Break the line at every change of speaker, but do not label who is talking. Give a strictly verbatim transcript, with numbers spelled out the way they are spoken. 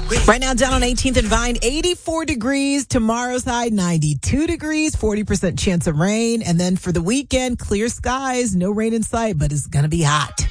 Right now, down on eighteenth and Vine, eighty-four degrees. Tomorrow's high, ninety-two degrees, forty percent chance of rain. And then for the weekend, clear skies, no rain in sight, but it's going to be hot.